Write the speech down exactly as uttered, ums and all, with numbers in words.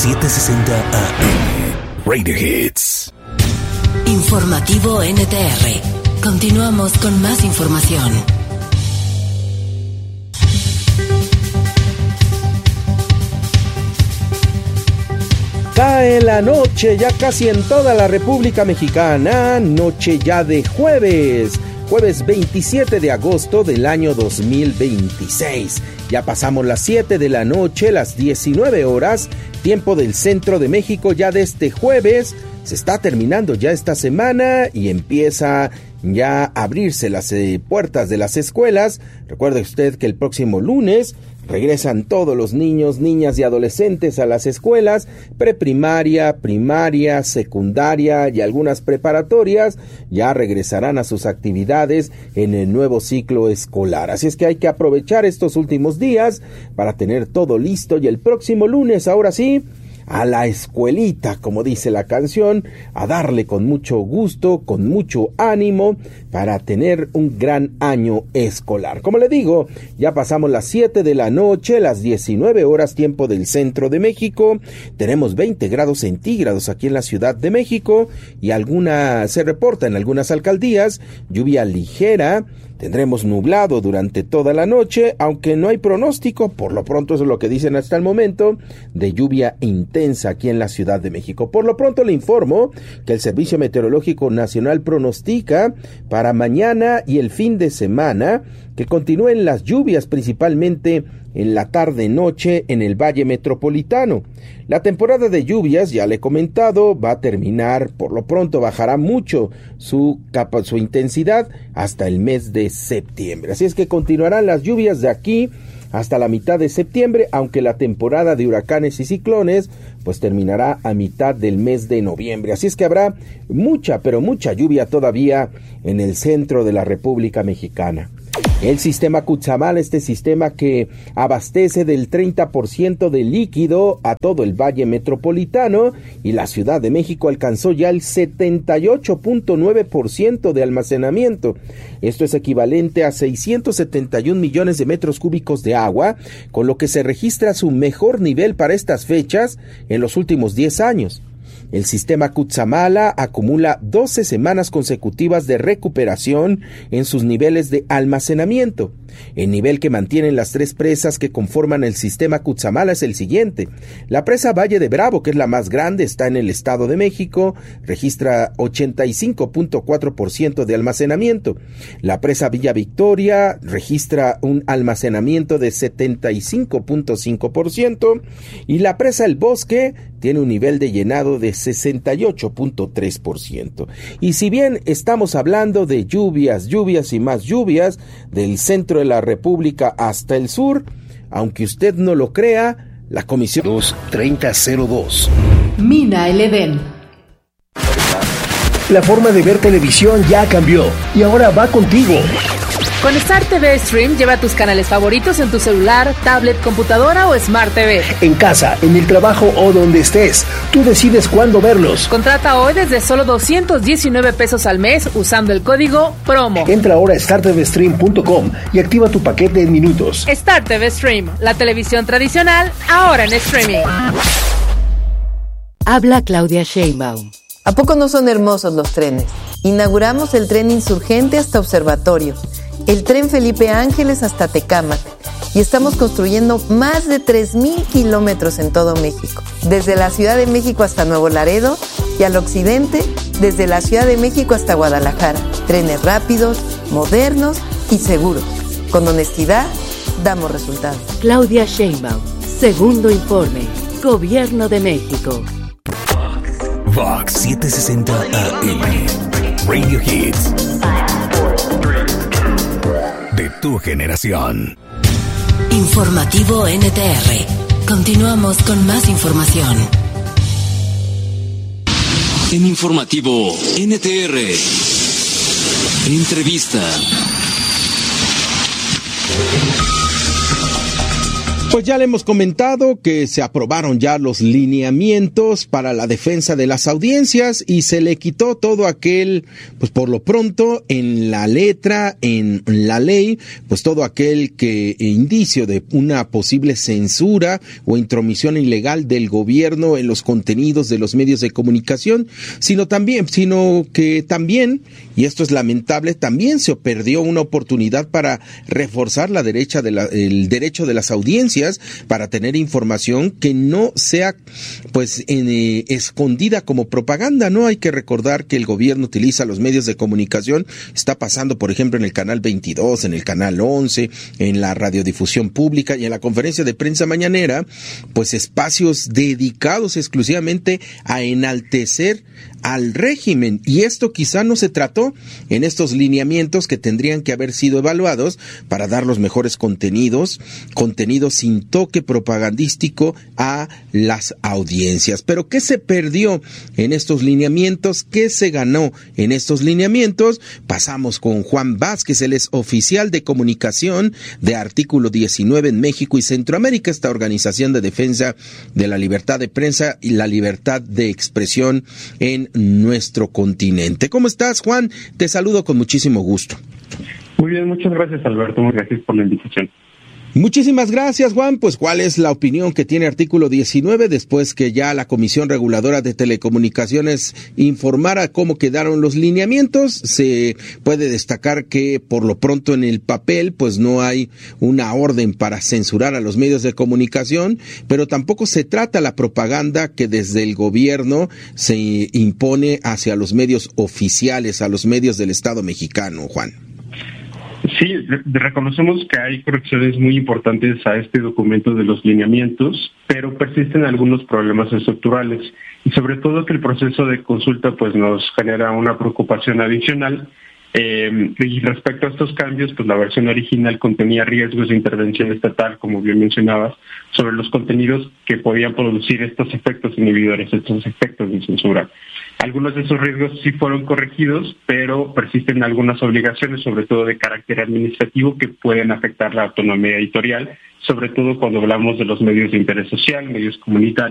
setecientos sesenta A M Radio Hits. Informativo N T R. Continuamos con más información. Cae la noche ya casi en toda la República Mexicana, noche ya de jueves, jueves veintisiete de agosto del año dos mil veintiséis. Ya pasamos las siete de la noche, las diecinueve horas, tiempo del centro de México. Ya de este jueves se está terminando ya esta semana y empieza ya a abrirse las eh, puertas de las escuelas. Recuerde usted que el próximo lunes regresan todos los niños, niñas y adolescentes a las escuelas, preprimaria, primaria, secundaria y algunas preparatorias ya regresarán a sus actividades en el nuevo ciclo escolar. Así es que hay que aprovechar estos últimos días para tener todo listo y el próximo lunes, ahora sí, a la escuelita, como dice la canción, a darle con mucho gusto, con mucho ánimo, para tener un gran año escolar. Como le digo, ya pasamos las siete de la noche, las diecinueve horas, tiempo del centro de México. Tenemos veinte grados centígrados aquí en la Ciudad de México y alguna, se reporta en algunas alcaldías, lluvia ligera. Tendremos nublado durante toda la noche, aunque no hay pronóstico, por lo pronto eso es lo que dicen hasta el momento, de lluvia intensa aquí en la Ciudad de México. Por lo pronto le informo que el Servicio Meteorológico Nacional pronostica para mañana y el fin de semana que continúen las lluvias, principalmente en la tarde-noche en el Valle Metropolitano. La temporada de lluvias, ya le he comentado, va a terminar, por lo pronto bajará mucho su, capa, su intensidad hasta el mes de septiembre. Así es que continuarán las lluvias de aquí hasta la mitad de septiembre, aunque la temporada de huracanes y ciclones pues terminará a mitad del mes de noviembre. Así es que habrá mucha, pero mucha lluvia todavía en el centro de la República Mexicana. El sistema Cutzamala, este sistema que abastece del treinta por ciento de líquido a todo el Valle Metropolitano y la Ciudad de México, alcanzó ya el setenta y ocho punto nueve por ciento de almacenamiento. Esto es equivalente a seiscientos setenta y un millones de metros cúbicos de agua, con lo que se registra su mejor nivel para estas fechas en los últimos diez años. El sistema Cutzamala acumula doce semanas consecutivas de recuperación en sus niveles de almacenamiento. El nivel que mantienen las tres presas que conforman el sistema Cutzamala es el siguiente. La presa Valle de Bravo, que es la más grande, está en el Estado de México, registra ochenta y cinco punto cuatro por ciento de almacenamiento. La presa Villa Victoria registra un almacenamiento de setenta y cinco punto cinco por ciento y la presa El Bosque tiene un nivel de llenado de sesenta y ocho punto tres por ciento. Y si bien estamos hablando de lluvias, lluvias y más lluvias del centro de la República hasta el sur, aunque usted no lo crea, la Comisión dos treinta cero dos. Mina el Edén. La forma de ver televisión ya cambió y ahora va contigo. Con Star T V Stream lleva tus canales favoritos en tu celular, tablet, computadora o Smart T V. En casa, en el trabajo o donde estés, tú decides cuándo verlos. Contrata hoy desde solo doscientos diecinueve pesos al mes usando el código PROMO. Entra ahora a star t v stream punto com y activa tu paquete en minutos. Star T V Stream, la televisión tradicional, ahora en streaming. Habla Claudia Sheinbaum. ¿A poco no son hermosos los trenes? Inauguramos el tren Insurgente hasta Observatorio, el tren Felipe Ángeles hasta Tecámac y estamos construyendo más de tres mil kilómetros en todo México, desde la Ciudad de México hasta Nuevo Laredo y al occidente, desde la Ciudad de México hasta Guadalajara. Trenes rápidos, modernos y seguros. Con honestidad, damos resultados. Claudia Sheinbaum, segundo informe, Gobierno de México. Vox setecientos sesenta A M Radio Hits de tu generación. Informativo N T R. Continuamos con más información. En Informativo N T R. Entrevista. Pues ya le hemos comentado que se aprobaron ya los lineamientos para la defensa de las audiencias y se le quitó todo aquel, pues por lo pronto en la letra, en la ley, pues todo aquel que indicio de una posible censura o intromisión ilegal del gobierno en los contenidos de los medios de comunicación, sino también, sino que también, y esto es lamentable, también se perdió una oportunidad para reforzar la derecha de la, el derecho de las audiencias para tener información que no sea pues en, eh, escondida como propaganda, ¿no? Hay que recordar que el gobierno utiliza los medios de comunicación, está pasando por ejemplo en el canal veintidós, en el canal once, en la radiodifusión pública y en la conferencia de prensa mañanera, pues espacios dedicados exclusivamente a enaltecer al régimen, y esto quizá no se trató en estos lineamientos que tendrían que haber sido evaluados para dar los mejores contenidos, contenidos sin toque propagandístico a las audiencias. Pero ¿qué se perdió en estos lineamientos? ¿Qué se ganó en estos lineamientos? Pasamos con Juan Vázquez, él es oficial de comunicación de Artículo diecinueve en México y Centroamérica, esta organización de defensa de la libertad de prensa y la libertad de expresión en nuestro continente. ¿Cómo estás, Juan? Te saludo con muchísimo gusto. Muy bien, muchas gracias, Alberto. Muchas gracias por la invitación. Muchísimas gracias, Juan. Pues, ¿cuál es la opinión que tiene Artículo diecinueve después que ya la Comisión Reguladora de Telecomunicaciones informara cómo quedaron los lineamientos? Se puede destacar que por lo pronto en el papel pues no hay una orden para censurar a los medios de comunicación, pero tampoco se trata la propaganda que desde el gobierno se impone hacia los medios oficiales, a los medios del Estado mexicano, Juan. Sí, reconocemos que hay correcciones muy importantes a este documento de los lineamientos, pero persisten algunos problemas estructurales y sobre todo que el proceso de consulta pues nos genera una preocupación adicional. Eh, y respecto a estos cambios, pues la versión original contenía riesgos de intervención estatal, como bien mencionabas, sobre los contenidos que podían producir estos efectos inhibidores, estos efectos de censura. Algunos de esos riesgos sí fueron corregidos, pero persisten algunas obligaciones, sobre todo de carácter administrativo, que pueden afectar la autonomía editorial, sobre todo cuando hablamos de los medios de interés social, medios comunitarios.